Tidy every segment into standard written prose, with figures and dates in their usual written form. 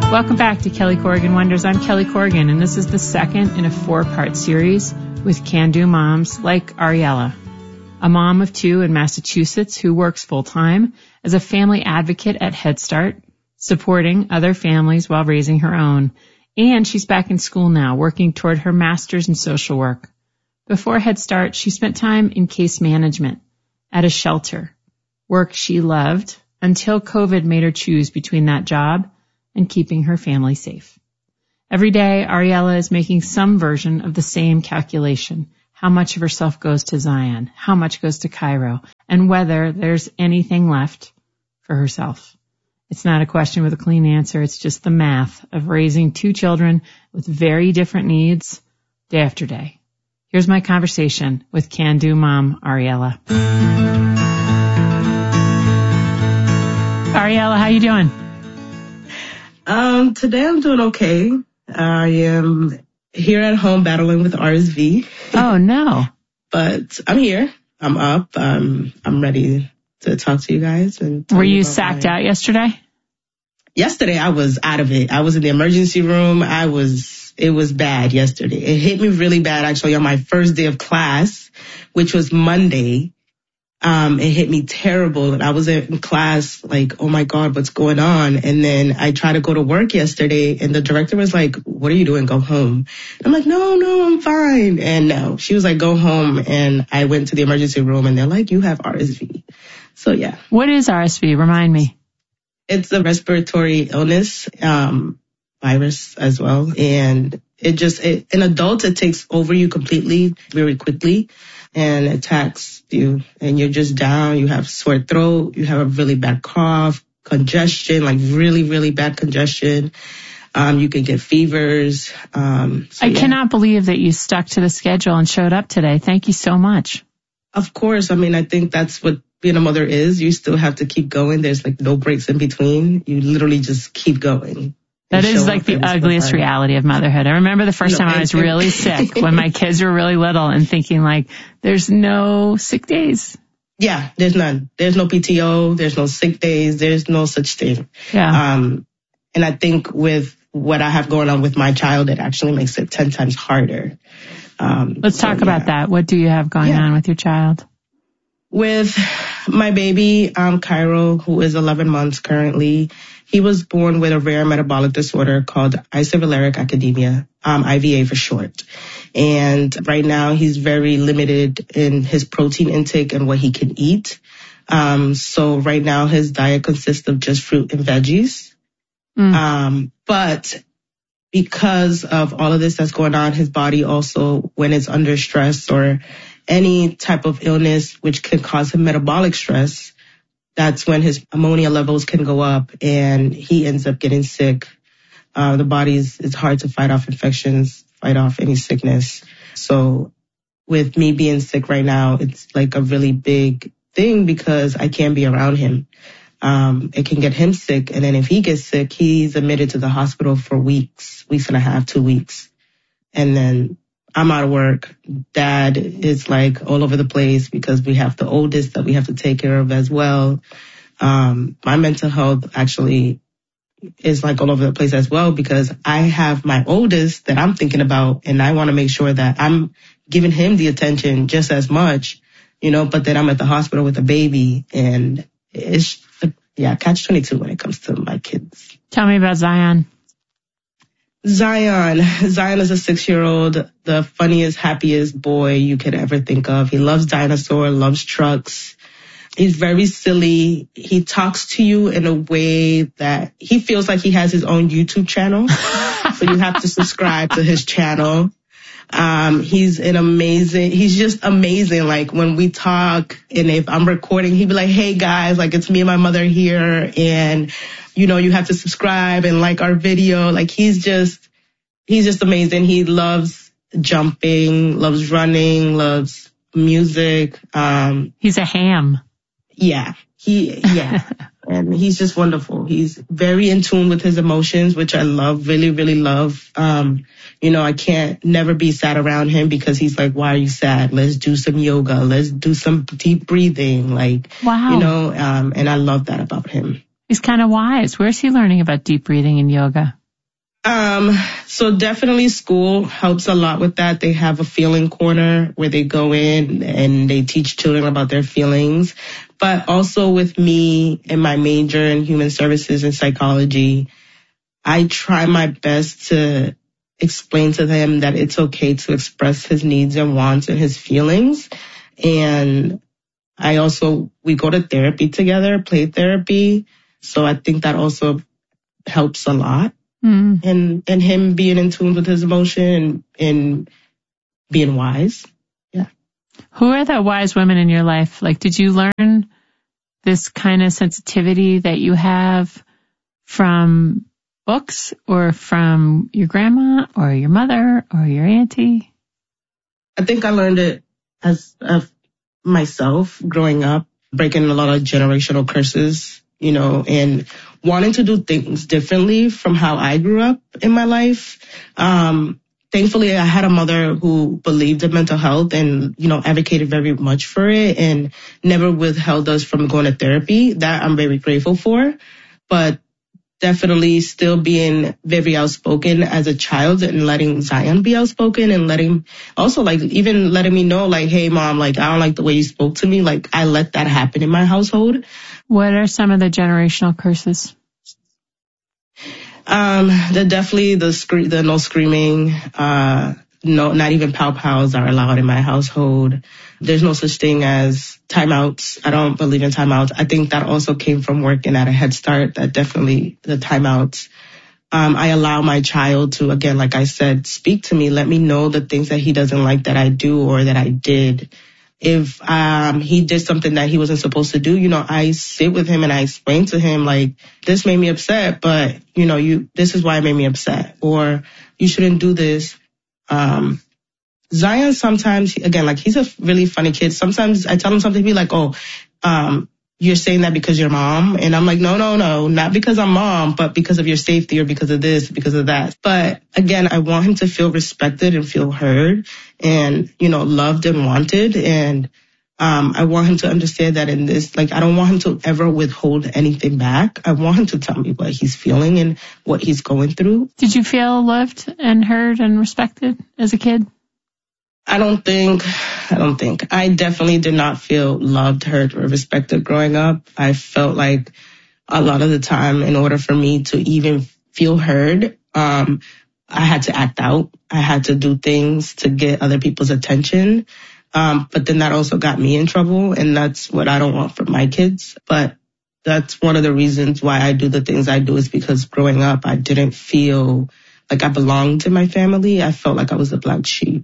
Welcome back to Kelly Corrigan Wonders. I'm Kelly Corrigan, and this is the second in a 4-part series with can-do moms like Ariella, a mom of 2 in Massachusetts who works full-time as a family advocate at Head Start, supporting other families while raising her own. And she's back in school now, working toward her master's in social work. Before Head Start, she spent time in case management at a shelter, work she loved until COVID made her choose between that job and keeping her family safe. Every day, Ariella is making some version of the same calculation. How much of herself goes to Zion? How much goes to Cairo? And whether there's anything left for herself. It's not a question with a clean answer. It's just the math of raising 2 children with very different needs day after day. Here's my conversation with can-do mom, Ariella. Ariella, how you doing? Today I'm doing okay. I am here at home battling with RSV. Oh, no. But I'm here. I'm up. I'm ready to talk to you guys. And were you sacked out yesterday? Yesterday, I was out of it. I was in the emergency room. It was bad yesterday. It hit me really bad, actually, on my first day of class, which was Monday. It hit me terrible. And I was in class like, oh my God, what's going on? And then I tried to go to work yesterday and the director was like, what are you doing? Go home. I'm like, no, I'm fine. And no, she was like, go home. And I went to the emergency room and they're like, you have RSV. So yeah. What is RSV? Remind me. It's a respiratory illness, virus as well. And in adults, it takes over you completely, very quickly, and attacks you. And you're just down. You have sore throat. You have a really bad cough, congestion, like really, really bad congestion. You can get fevers. I cannot believe that you stuck to the schedule and showed up today. Thank you so much. Of course. I mean, I think that's what being a mother is. You still have to keep going. There's like no breaks in between. You literally just keep going. That is like the ugliest reality of motherhood. I remember the first time I was really sick when my kids were really little and thinking like, there's no sick days. Yeah, there's none. There's no PTO. There's no sick days. There's no such thing. Yeah. And I think with what I have going on with my child, it actually makes it 10 times harder. Let's talk about that. What do you have going on with your child? With my baby, Cairo, who is 11 months currently, he was born with a rare metabolic disorder called isovaleric acidemia, IVA for short. And right now he's very limited in his protein intake and what he can eat. So right now his diet consists of just fruit and veggies. But because of all of this that's going on, his body also, when it's under stress or any type of illness which can cause him metabolic stress, that's when his ammonia levels can go up and he ends up getting sick. The body's, it's hard to fight off infections, fight off any sickness. So with me being sick right now, it's like a really big thing because I can't be around him. It can get him sick. And then if he gets sick, he's admitted to the hospital for weeks and a half, 2 weeks. And then I'm out of work. Dad is like all over the place because we have the oldest that we have to take care of as well. My mental health actually is like all over the place as well because I have my oldest that I'm thinking about and I want to make sure that I'm giving him the attention just as much, but then I'm at the hospital with a baby and it's, catch-22 when it comes to my kids. Tell me about Zion. Zion is a 6-year-old, the funniest, happiest boy you could ever think of. He loves dinosaurs, loves trucks. He's very silly. He talks to you in a way that he feels like he has his own YouTube channel. So you have to subscribe to his channel. He's just amazing. Like when we talk and if I'm recording, he'd be like, hey guys, like it's me and my mother here. And you have to subscribe and like our video. Like he's just amazing. He loves jumping, loves running, loves music. He's a ham. Yeah. And he's just wonderful. He's very in tune with his emotions, which I love, really, really love. I can't never be sad around him because he's like, why are you sad? Let's do some yoga. Let's do some deep breathing. Like, wow. And I love that about him. He's kind of wise. Where's he learning about deep breathing and yoga? So definitely school helps a lot with that. They have a feeling corner where they go in and they teach children about their feelings. But also with me and my major in human services and psychology, I try my best to explain to him that it's okay to express his needs and wants and his feelings. And we go to therapy together, play therapy. So I think that also helps a lot. And him being in tune with his emotion and being wise. Yeah. Who are the wise women in your life? Like, did you learn this kind of sensitivity that you have from books or from your grandma or your mother or your auntie? I think I learned it as myself growing up, breaking a lot of generational curses, and wanting to do things differently from how I grew up in my life. Thankfully, I had a mother who believed in mental health and, advocated very much for it and never withheld us from going to therapy. That I'm very grateful for. But definitely still being very outspoken as a child and letting Zion be outspoken and letting me know, hey, Mom, I don't like the way you spoke to me. I let that happen in my household. What are some of the generational curses? Definitely the no screaming, no, not even pow-pows are allowed in my household. There's no such thing as timeouts. I don't believe in timeouts. I think that also came from working at a Head Start, that definitely the timeouts. I allow my child to, again, like I said, speak to me, let me know the things that he doesn't like that I do or that I did. If he did something that he wasn't supposed to do, I sit with him and I explain to him, this made me upset, but, this is why it made me upset, or you shouldn't do this. Zion sometimes, again, he's a really funny kid. Sometimes I tell him something, he'll be like, you're saying that because you're mom. And I'm like, no, not because I'm mom, but because of your safety or because of this, because of that. But again, I want him to feel respected and feel heard and, loved and wanted. And I want him to understand that in this, I don't want him to ever withhold anything back. I want him to tell me what he's feeling and what he's going through. Did you feel loved and heard and respected as a kid? I don't think. I definitely did not feel loved, heard, or respected growing up. I felt like a lot of the time, in order for me to even feel heard, I had to act out. I had to do things to get other people's attention. But then that also got me in trouble, and that's what I don't want for my kids. But that's one of the reasons why I do the things I do, is because growing up, I didn't feel like I belonged to my family. I felt like I was a black sheep.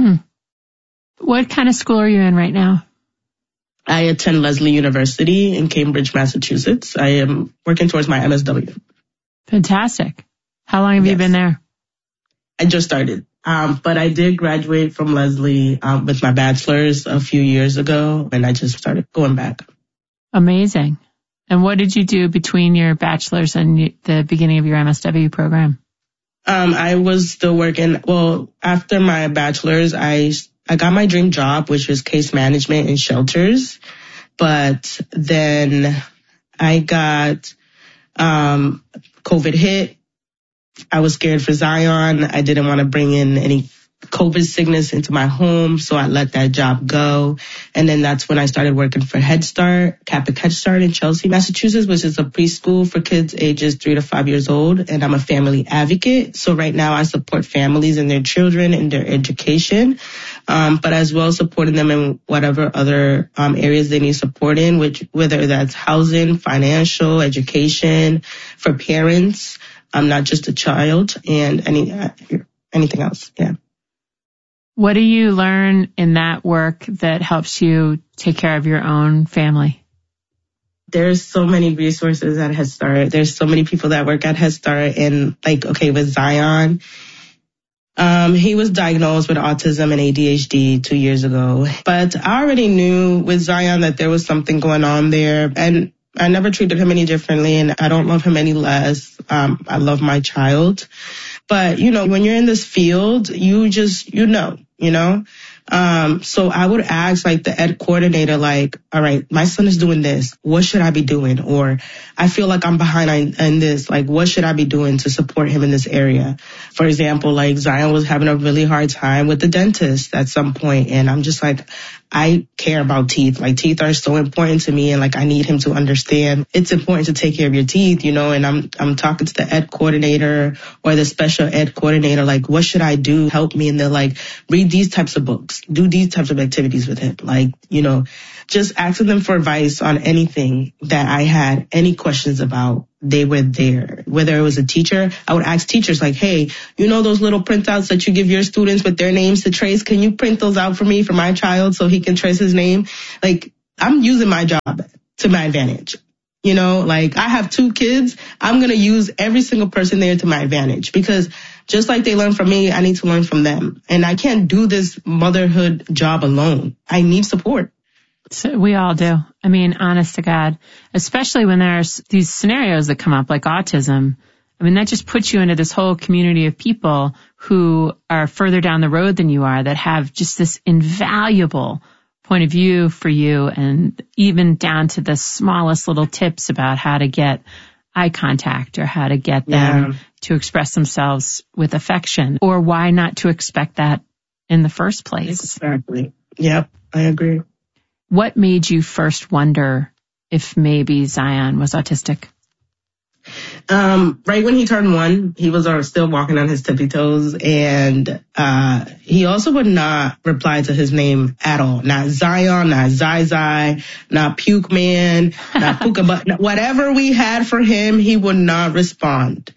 What kind of school are you in right now? I attend Lesley University in Cambridge, Massachusetts. I am working towards my MSW. Fantastic. How long have you been there? I just started. But I did graduate from Lesley with my bachelor's a few years ago, and I just started going back. Amazing. And what did you do between your bachelor's and the beginning of your MSW program? I was still working. Well, after my bachelor's, I got my dream job, which was case management in shelters. But then I got COVID hit. I was scared for Zion. I didn't want to bring in any COVID sickness into my home, so I let that job go. And then that's when I started working for Head Start, Catholic Head Start in Chelsea, Massachusetts, which is a preschool for kids ages 3 to 5 years old. And I'm a family advocate. So right now I support families and their children in their education, but as well supporting them in whatever other areas they need support in, whether that's housing, financial, education, for parents, not just a child, and anything else. Yeah. What do you learn in that work that helps you take care of your own family? There's so many resources at Head Start. There's so many people that work at Head Start. And with Zion, he was diagnosed with autism and ADHD 2 years ago. But I already knew with Zion that there was something going on there. And I never treated him any differently, and I don't love him any less. I love my child. But, when you're in this field, you just, So I would ask like the ed coordinator, like, all right, my son is doing this. What should I be doing? Or I feel like I'm behind in this. Like, what should I be doing to support him in this area? For example, like Zion was having a really hard time with the dentist at some point, and I'm just like, I care about teeth. Like, teeth are so important to me, and like I need him to understand it's important to take care of your teeth, you know. And I'm talking to the ed coordinator or the special ed coordinator, like, what should I do? Help me. And they're like, read these types of books, do these types of activities with him. Like, you know, just asking them for advice on anything that I had any questions about. They were there. Whether it was a teacher, I would ask teachers like, hey, you know those little printouts that you give your students with their names to trace? Can you print those out for me for my child so he can trace his name? Like, I'm using my job to my advantage. You know, like I have 2 kids. I'm going to use every single person there to my advantage, because just like they learn from me, I need to learn from them. And I can't do this motherhood job alone. I need support. So we all do. I mean, honest to God, especially when there's these scenarios that come up like autism. I mean, that just puts you into this whole community of people who are further down the road than you are, that have just this invaluable point of view for you, and even down to the smallest little tips about how to get eye contact or how to get them to express themselves with affection, or why not to expect that in the first place. Exactly. Yep, I agree. What made you first wonder if maybe Zion was autistic? Right when he turned 1, he was still walking on his tippy toes, and he also would not reply to his name at all. Not Zion, not Zai, not Puke Man, not Puka Butt. Whatever we had for him, he would not respond.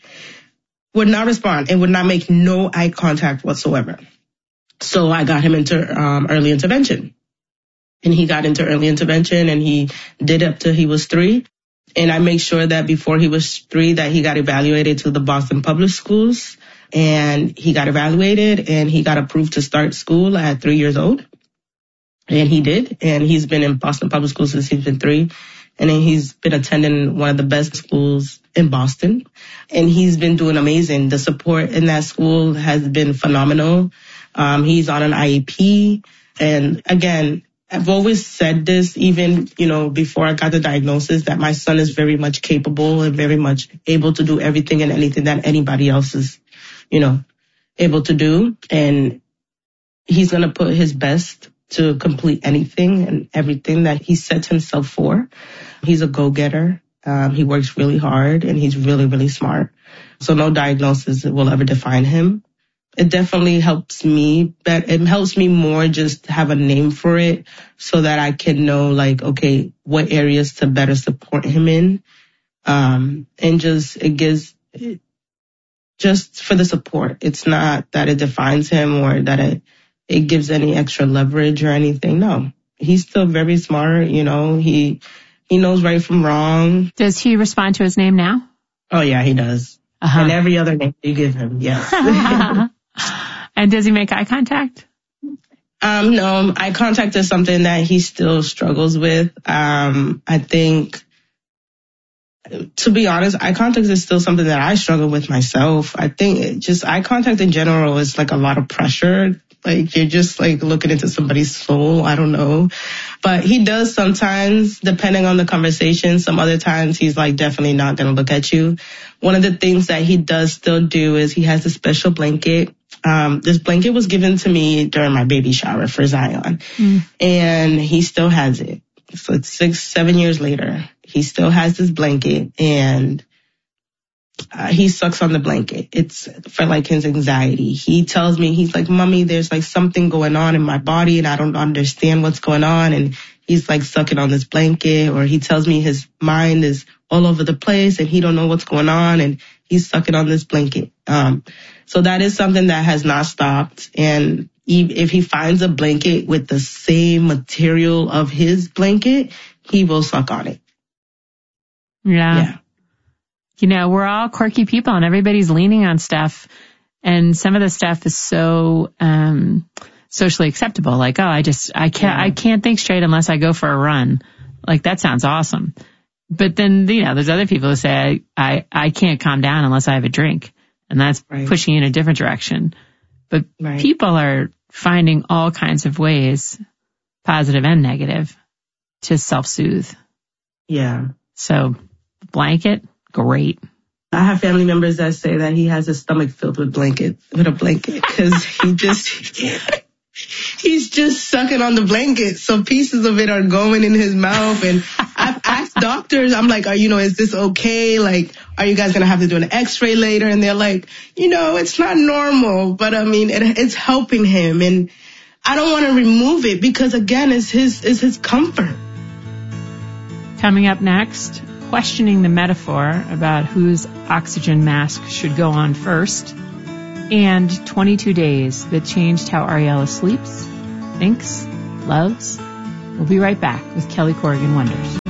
And would not make no eye contact whatsoever. So I got him into early intervention. And he got into early intervention, and he did up till he was 3. And I made sure that before he was 3 that he got evaluated to the Boston Public Schools. And he got evaluated and he got approved to start school at 3 years old. And he did. And he's been in Boston Public Schools since he's been 3. And then he's been attending one of the best schools in Boston. And he's been doing amazing. The support in that school has been phenomenal. He's on an IEP. And again, I've always said this, even, you know, before I got the diagnosis, that my son is very much capable and very much able to do everything and anything that anybody else is, you know, able to do. And he's going to put his best to complete anything and everything that he sets himself for. He's a go-getter. He works really hard, and he's really, really smart. So no diagnosis will ever define him. It definitely helps me, but it helps me more just have a name for it so that I can know, like, okay, what areas to better support him in. And just, it gives, just for the support. It's not that it defines him or that it gives any extra leverage or anything. No, he's still very smart. You know, he knows right from wrong. Does he respond to his name now? Oh yeah, he does. And every other name you give him. Yes. And does he make eye contact? No, eye contact is something that he still struggles with. I think, to be honest, eye contact is still something that I struggle with myself. I think just eye contact in general is like a lot of pressure. Like, you're just like looking into somebody's soul. I don't know. But he does sometimes, depending on the conversation. Some other times he's like definitely not going to look at you. One of the things that he does still do is he has a special blanket. This blanket was given to me during my baby shower for Zion. And he still has it. So it's 6-7 years later. He still has this blanket, and he sucks on the blanket. It's for like his anxiety. He tells me, he's like, Mommy, there's like something going on in my body and I don't understand what's going on. And he's like sucking on this blanket, or he tells me his mind is all over the place and he don't know what's going on and he's sucking on this blanket. So that is something that has not stopped. And if he finds a blanket with the same material of his blanket, he will suck on it. Yeah. You know, we're all quirky people and everybody's leaning on stuff. And some of the stuff is so socially acceptable. Like, oh, I can't think straight unless I go for a run. Like, that sounds awesome. But then, you know, there's other people who say, I can't calm down unless I have a drink. And that's pushing you in a different direction. But people are finding all kinds of ways, positive and negative, to self-soothe. Yeah. So blanket, great. I have family members that say that he has his stomach filled with a blanket, because he's just sucking on the blanket. So pieces of it are going in his mouth. And I've asked doctors, I'm like, is this okay? Like, are you guys going to have to do an x-ray later? And they're like, it's not normal, but it's helping him. And I don't want to remove it because again, it's his comfort. Coming up next, questioning the metaphor about whose oxygen mask should go on first, and 22 days that changed how Ariella sleeps, thinks, loves. We'll be right back with Kelly Corrigan Wonders.